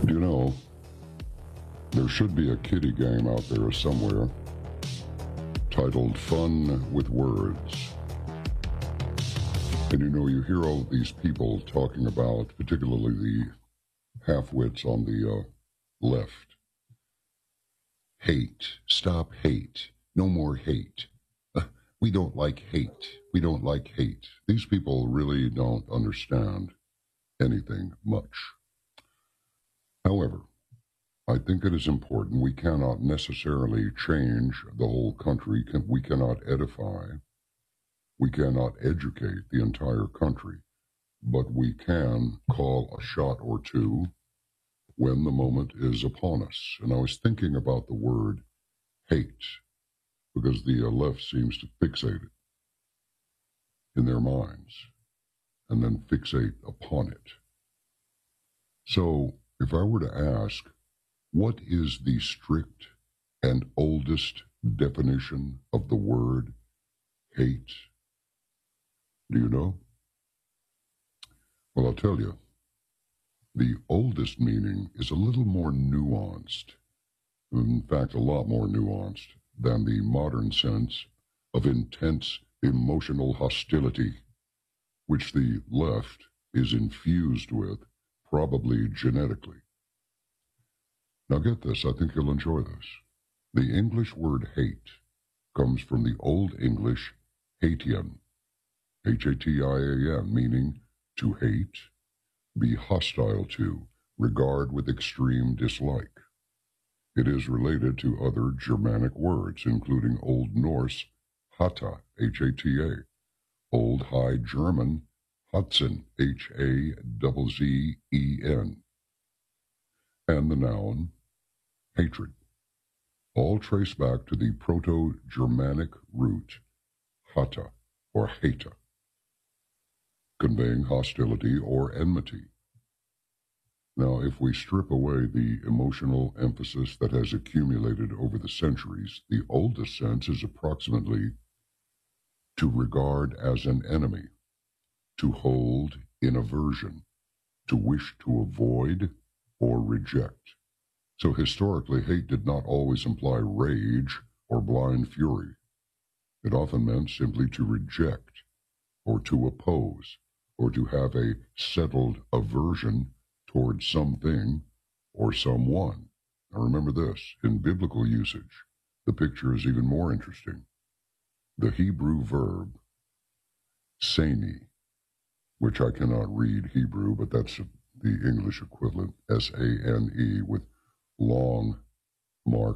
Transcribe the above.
You know, there should be a kiddie game out there somewhere titled Fun with Words. And you hear all of these people talking about, particularly the half-wits on the left. Hate. Stop hate. No more hate. We don't like hate. We don't like hate. These people really don't understand anything much. However, I think it is important. We cannot necessarily change the whole country. We cannot edify. We cannot educate the entire country. But we can call a shot or two when the moment is upon us. And I was thinking about the word hate, because the left seems to fixate it in their minds and then fixate upon it. So if I were to ask, what is the strict and oldest definition of the word hate? Do you know? Well, I'll tell you. The oldest meaning is a little more nuanced. In fact, a lot more nuanced than the modern sense of intense emotional hostility, which the left is infused with, probably genetically. Now get this, I think you'll enjoy this. The English word hate comes from the Old English Hatian, H-A-T-I-A-N, meaning to hate, be hostile to, regard with extreme dislike. It is related to other Germanic words, including Old Norse hata, H-A-T-A, Old High German Hatzen, H-A-Z-Z-E-N, and the noun hatred, all trace back to the Proto-Germanic root hata or hata, conveying hostility or enmity. Now, if we strip away the emotional emphasis that has accumulated over the centuries, the oldest sense is approximately to regard as an enemy, to hold in aversion, to wish to avoid or reject. So historically, hate did not always imply rage or blind fury. It often meant simply to reject or to oppose or to have a settled aversion towards something or someone. Now remember this, in biblical usage, the picture is even more interesting. The Hebrew verb, sani, which I cannot read Hebrew, but that's the English equivalent, S-A-N-E, with long marked